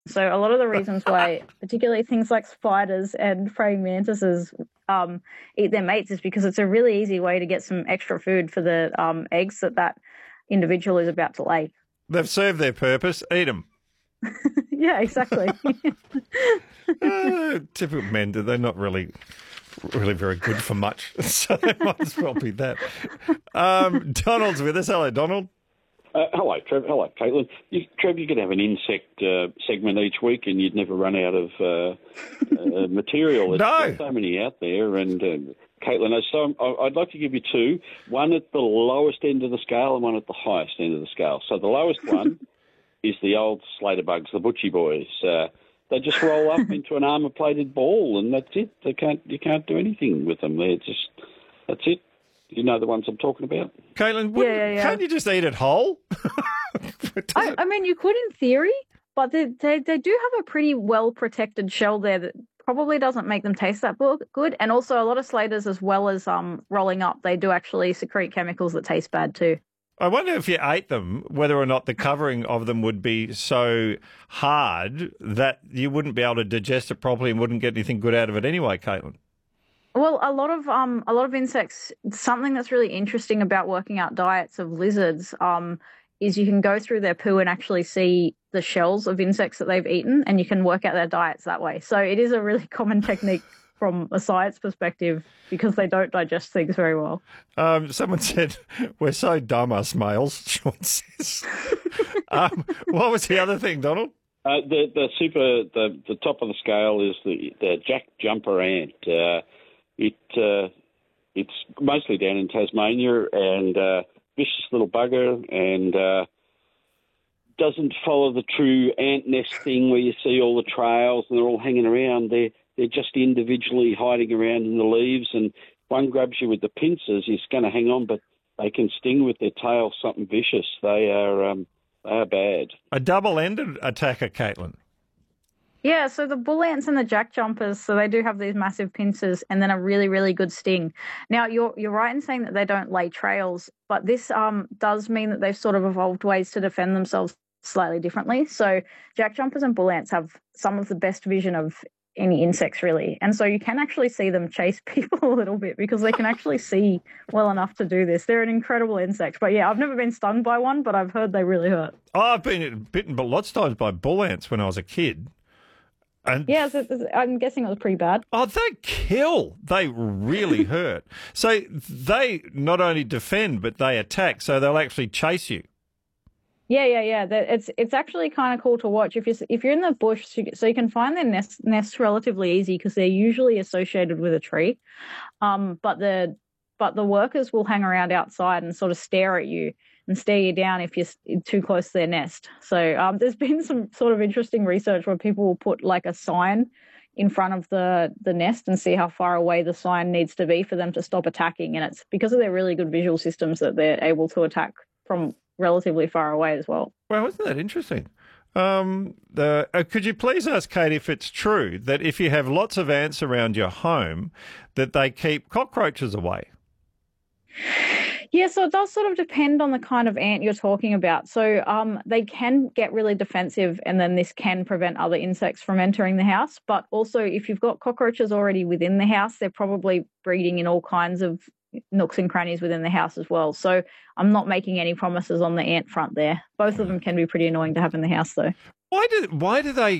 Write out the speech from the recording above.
So a lot of the reasons why, particularly things like spiders and praying mantises eat their mates, is because it's a really easy way to get some extra food for the eggs that individual is about to lay. They've served their purpose. Eat them. Yeah, exactly. Typical men, they're not really very good for much, so they might as well be that. Donald's with us. Hello, Donald. Hello, Trev. Hello, Caitlin. Trev, you could have an insect segment each week and you'd never run out of material. There's so many out there. And Caitlin, so I'd like to give you two, one at the lowest end of the scale and one at the highest end of the scale. So the lowest one is the old Slater bugs, the butchie boys. They just roll up into an armour-plated ball and that's it. You can't do anything with them. That's it. You know the ones I'm talking about? Caitlin, can't you just eat it whole? I mean, you could in theory, but they do have a pretty well-protected shell there that probably doesn't make them taste that good. And also a lot of slaters, as well as rolling up, they do actually secrete chemicals that taste bad too. I wonder if you ate them, whether or not the covering of them would be so hard that you wouldn't be able to digest it properly and wouldn't get anything good out of it anyway, Caitlin. Well, a lot of insects. Something that's really interesting about working out diets of lizards is you can go through their poo and actually see the shells of insects that they've eaten, and you can work out their diets that way. So it is a really common technique from a science perspective because they don't digest things very well. Someone said we're so dumb, us males. Sean says. What was the other thing, Donald? The top of the scale is the jack jumper ant. It's mostly down in Tasmania and vicious little bugger and doesn't follow the true ant nest thing where you see all the trails and they're all hanging around. They're just individually hiding around in the leaves, and one grabs you with the pincers, he's going to hang on, but they can sting with their tail something vicious. They are bad. A double-ended attacker, Caitlin. Yeah, so the bull ants and the jack jumpers, so they do have these massive pincers and then a really, really good sting. Now, you're right in saying that they don't lay trails, but this does mean that they've sort of evolved ways to defend themselves slightly differently. So jack jumpers and bull ants have some of the best vision of any insects, really. And so you can actually see them chase people a little bit because they can actually see well enough to do this. They're an incredible insect. But yeah, I've never been stung by one, but I've heard they really hurt. Oh, I've been bitten lots of times by bull ants when I was a kid. And yeah, so I'm guessing it was pretty bad. Oh, they kill. They really hurt. So they not only defend, but they attack. So they'll actually chase you. Yeah. It's actually kind of cool to watch if you're in the bush. So you can find their nests relatively easy because they're usually associated with a tree. But the workers will hang around outside and sort of stare at you and stare you down if you're too close to their nest. So there's been some sort of interesting research where people will put like a sign in front of the nest and see how far away the sign needs to be for them to stop attacking. And it's because of their really good visual systems that they're able to attack from relatively far away as well. Well, isn't that interesting? Could you please ask Kate if it's true that if you have lots of ants around your home, that they keep cockroaches away? Yeah, so it does sort of depend on the kind of ant you're talking about. So they can get really defensive, and then this can prevent other insects from entering the house. But also, if you've got cockroaches already within the house, they're probably breeding in all kinds of nooks and crannies within the house as well. So I'm not making any promises on the ant front there. Both of them can be pretty annoying to have in the house, though. Why do they